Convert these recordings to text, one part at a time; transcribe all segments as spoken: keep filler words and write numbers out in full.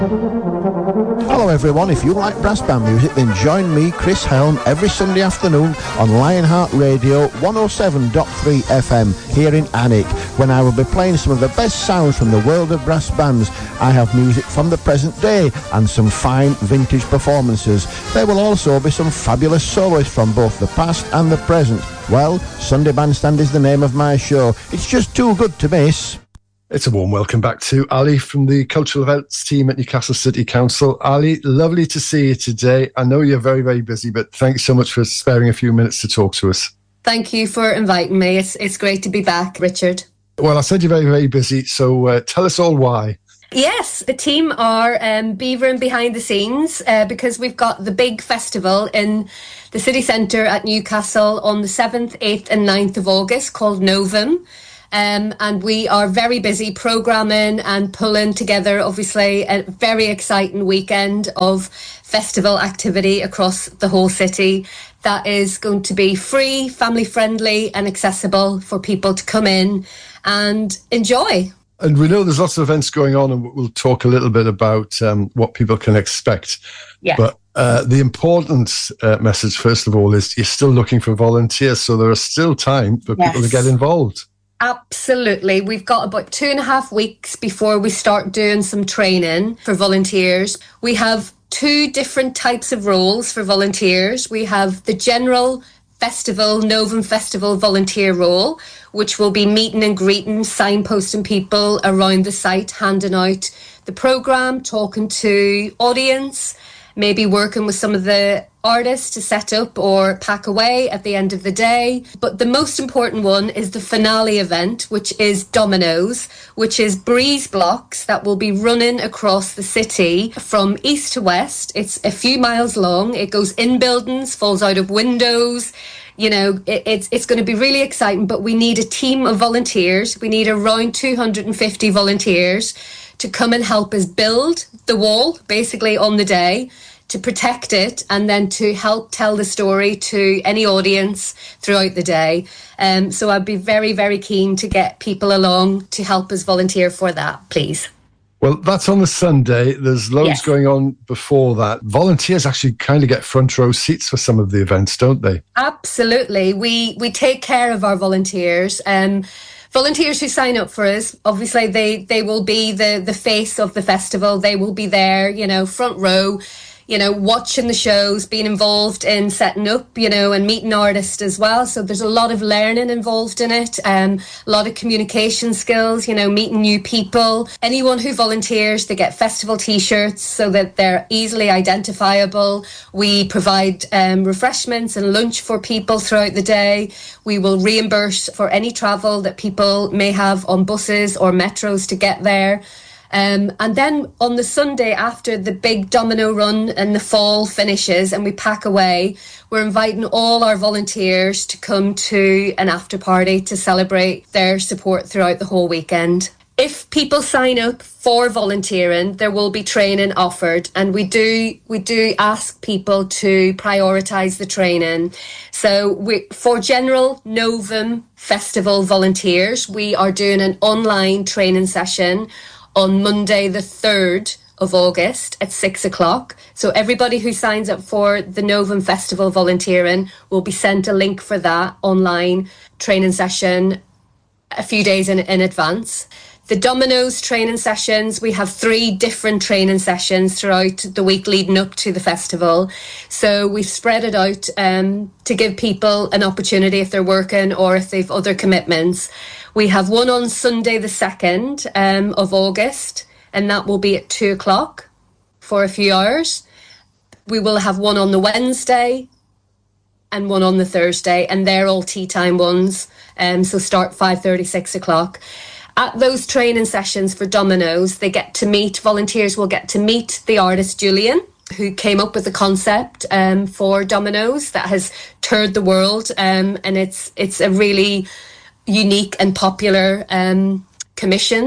Hello everyone, if you like brass band music then join me, Chris Helm, every Sunday afternoon on Lionheart Radio one oh seven point three F M here in Alnwick, when I will be playing some of the best sounds from the world of brass bands. I have music from the present day and some fine vintage performances. There will also be some fabulous soloists from both the past and the present. Well, Sunday Bandstand is the name of my show. It's just too good to miss. It's a warm welcome back to Ali from the Cultural Events team at Newcastle City Council. Ali, lovely to see you today. I know you're very, very busy, but thanks so much for sparing a few minutes to talk to us. Thank you for inviting me. It's it's great to be back, Richard. Well, I said you're very, very busy, so uh, tell us all why. Yes, the team are um, beavering behind the scenes uh, because we've got the big festival in the city centre at Newcastle on the seventh, eighth and ninth of August called Novum. Um, and we are very busy programming and pulling together, obviously, a very exciting weekend of festival activity across the whole city that is going to be free, family friendly and accessible for people to come in and enjoy. And we know there's lots of events going on, and we'll talk a little bit about um, what people can expect. Yeah. But uh, the important uh, message, first of all, is you're still looking for volunteers, so there is still time for Yes. people to get involved. Absolutely. We've got about two and a half weeks before we start doing some training for volunteers. We have two different types of roles for volunteers. We have the general festival, Novum Festival volunteer role, which will be meeting and greeting, signposting people around the site, handing out the programme, talking to audience, maybe working with some of the artists to set up or pack away at the end of the day. But the most important one is the finale event, which is Dominoes, which is breeze blocks that will be running across the city from east to west. It's a few miles long. It goes in buildings, falls out of windows. You know, it, it's it's going to be really exciting, but we need a team of volunteers. We need around two hundred fifty volunteers to come and help us build the wall, basically, on the day, to protect it, and then to help tell the story to any audience throughout the day. Um, so I'd be very, very keen to get people along to help us volunteer for that, please. Well, that's on the Sunday. There's loads Yes. going on before that. Volunteers actually kind of get front row seats for some of the events, don't they? Absolutely. We we take care of our volunteers. Um, volunteers who sign up for us, obviously they, they will be the, the face of the festival. They will be there, you know, front row, you know, watching the shows, being involved in setting up, you know, and meeting artists as well. So there's a lot of learning involved in it, um, a lot of communication skills, you know, meeting new people. Anyone who volunteers, they get festival T-shirts so that they're easily identifiable. We provide um, refreshments and lunch for people throughout the day. We will reimburse for any travel that people may have on buses or metros to get there. Um, and then on the Sunday after the big domino run and the fall finishes and we pack away, we're inviting all our volunteers to come to an after party to celebrate their support throughout the whole weekend. If people sign up for volunteering, there will be training offered, and we do we do ask people to prioritise the training. So we, for general Novum Festival volunteers, we are doing an online training session on Monday the third of August at six o'clock. So everybody who signs up for the Novum Festival volunteering will be sent a link for that online training session a few days in, in advance. The Dominoes training sessions, we have three different training sessions throughout the week leading up to the festival. So we've spread it out um, to give people an opportunity if they're working or if they've other commitments. We have one on Sunday the second um, of August, and that will be at two o'clock for a few hours. We will have one on the Wednesday and one on the Thursday, and they're all tea time ones, um, so start five thirty, six o'clock. At those training sessions for Dominoes, they get to meet, volunteers will get to meet the artist Julian, who came up with the concept um, for Dominoes that has toured the world, um, and it's it's a really unique and popular um, commission.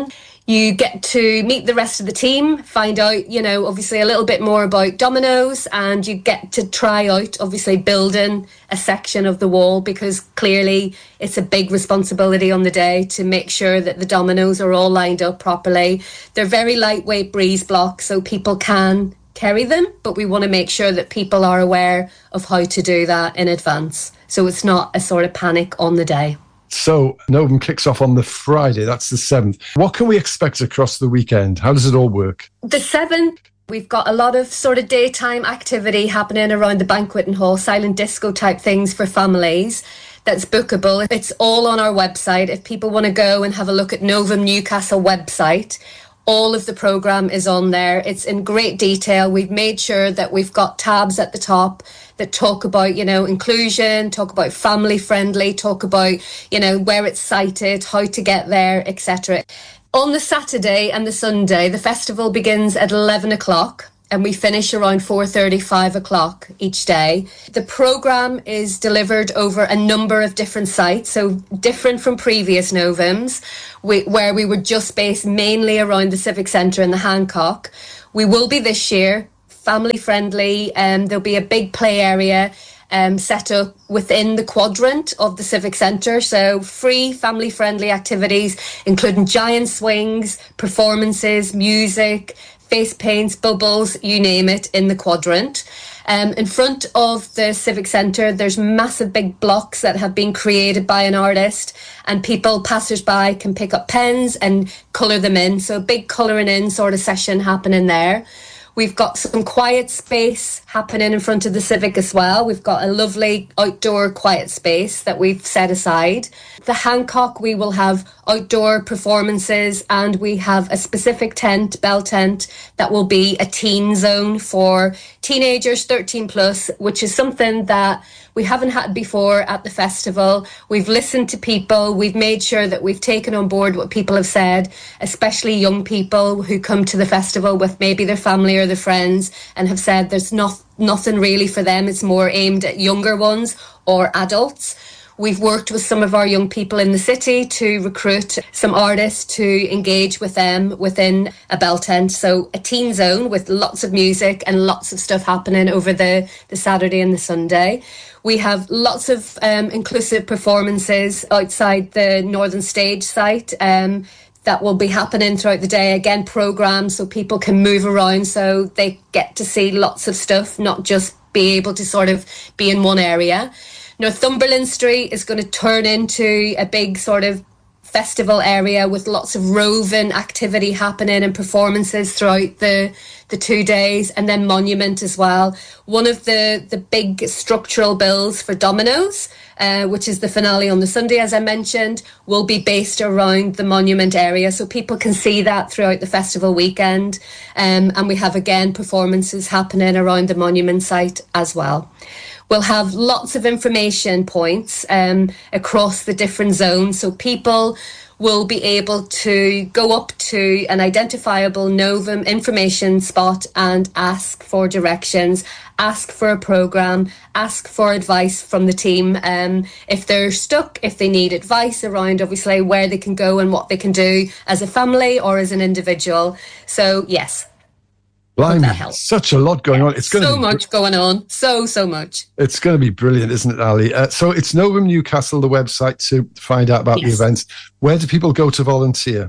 You get to meet the rest of the team, find out, you know, obviously a little bit more about Domino's, and you get to try out, obviously, building a section of the wall, because clearly it's a big responsibility on the day to make sure that the Domino's are all lined up properly. They're very lightweight breeze blocks, so people can carry them, but we want to make sure that people are aware of how to do that in advance, so it's not a sort of panic on the day. So Novum kicks off on the Friday, that's the seventh. What can we expect across the weekend? How does it all work? The seventh, we've got a lot of sort of daytime activity happening around the banqueting hall, silent disco type things for families. That's bookable. It's all on our website. If people want to go and have a look at Novum Newcastle website, all of the programme is on there. It's in great detail. We've made sure that we've got tabs at the top that talk about, you know, inclusion, talk about family friendly, talk about, you know, where it's sited, how to get there, et cetera. On the Saturday and the Sunday, the festival begins at eleven o'clock. And we finish around four thirty, five o'clock each day. The programme is delivered over a number of different sites, so different from previous Novums, we, where we were just based mainly around the Civic Centre and the Hancock. We will be this year family friendly, and um, there'll be a big play area um, set up within the quadrant of the Civic Centre. So free family friendly activities, including giant swings, performances, music, face paints, bubbles, you name it, in the quadrant. Um, in front of the Civic Centre, there's massive big blocks that have been created by an artist, and people, passers-by, can pick up pens and colour them in. So a big colouring in sort of session happening there. We've got some quiet space happening in front of the Civic as well. We've got a lovely outdoor quiet space that we've set aside. The Hancock, we will have outdoor performances, and we have a specific tent, bell tent, that will be a teen zone for teenagers thirteen plus, which is something that we haven't had before at the festival. We've listened to people. We've made sure that we've taken on board what people have said, especially young people who come to the festival with maybe their family or their friends and have said there's not, nothing really for them. It's more aimed at younger ones or adults. We've worked with some of our young people in the city to recruit some artists to engage with them within a bell tent. So a teen zone with lots of music and lots of stuff happening over the, the Saturday and the Sunday. We have lots of um, inclusive performances outside the Northern Stage site um, that will be happening throughout the day. Again, programmed so people can move around, so they get to see lots of stuff, not just be able to sort of be in one area. Northumberland Street is going to turn into a big sort of festival area with lots of roving activity happening and performances throughout the the two days, and then Monument as well. One of the, the big structural bills for Domino's, uh, which is the finale on the Sunday, as I mentioned, will be based around the Monument area, so people can see that throughout the festival weekend. Um, and we have, again, performances happening around the Monument site as well. We'll have lots of information points um, across the different zones, so people will be able to go up to an identifiable Novum information spot and ask for directions, ask for a programme, ask for advice from the team. Um, if they're stuck, if they need advice around obviously where they can go and what they can do as a family or as an individual. So yes. Blimey, such a lot going yeah, on. It's going so to be much going on. So, so much. It's going to be brilliant, isn't it, Ali? Uh, so it's Novum Newcastle, the website to find out about yes. the events. Where do people go to volunteer?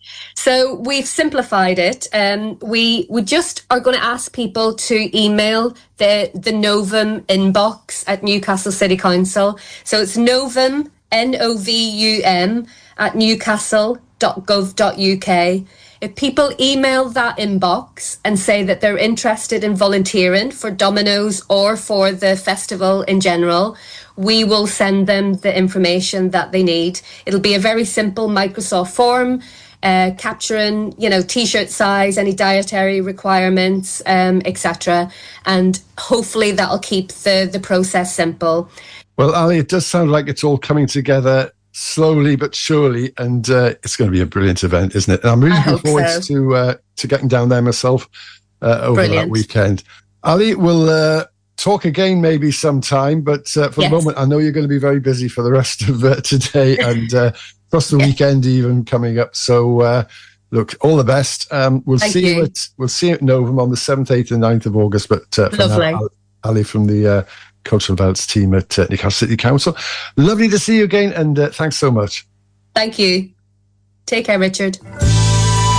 So we've simplified it. Um, we we just are going to ask people to email the, the Novum inbox at Newcastle City Council. So it's Novum, N O V U M, at newcastle dot gov dot U K. If people email that inbox and say that they're interested in volunteering for Domino's or for the festival in general, we will send them the information that they need. It'll be a very simple Microsoft form, uh, capturing, you know, T-shirt size, any dietary requirements, um, et cetera. And hopefully that'll keep the, the process simple. Well, Ali, it does sound like it's all coming together slowly but surely, and uh, it's going to be a brilliant event, isn't it? And I'm really looking forward so. to uh, to getting down there myself uh, over brilliant. that weekend. Ali, we'll uh, talk again maybe sometime, but uh, for yes. the moment, I know you're going to be very busy for the rest of uh, today and uh, plus the yeah. weekend even coming up. So uh, look, all the best. Um, we'll Thank see you. you at we'll see you at Novum on the seventh, eighth, and ninth of August. But uh, lovely, now, Ali from the uh, Cultural Belts team at uh, Newcastle City Council. Lovely to see you again, and uh, thanks so much. Thank you. Take care, Richard.